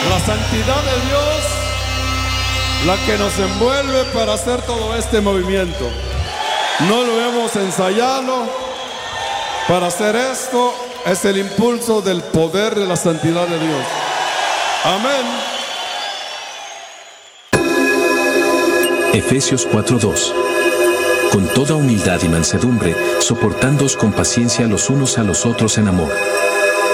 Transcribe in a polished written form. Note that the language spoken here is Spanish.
La santidad de Dios, la que nos envuelve para hacer todo este movimiento. No lo hemos ensayado. Para hacer esto es el impulso del poder de la santidad de Dios. Amén. Efesios 4:2. Con toda humildad y mansedumbre, soportándoos con paciencia los unos a los otros en amor,